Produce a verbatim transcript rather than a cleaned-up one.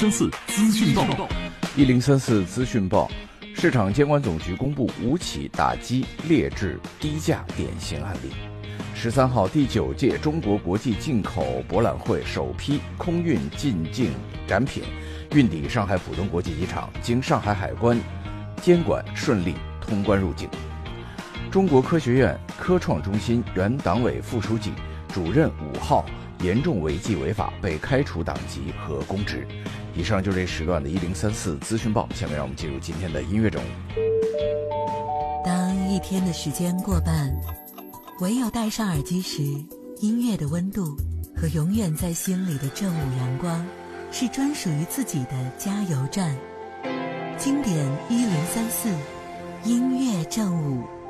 三四资讯报， 一零三四资讯报，市场监管总局公布五起打击劣质低价典型案例。十三号，第九届中国国际进口博览会首批空运进境展品运抵上海浦东国际机场，经上海海关监管顺利通关入境。中国科学院科创中心原党委副书记、主任五号严重违纪违法，被开除党籍和公职。以上就是这时段的一零三四资讯报，下面让我们进入今天的音乐中。 当一天的时间过半，唯有戴上耳机时，音乐的温度和永远在心里的正午阳光，是专属于自己的加油站。经典一零三四，音乐正午。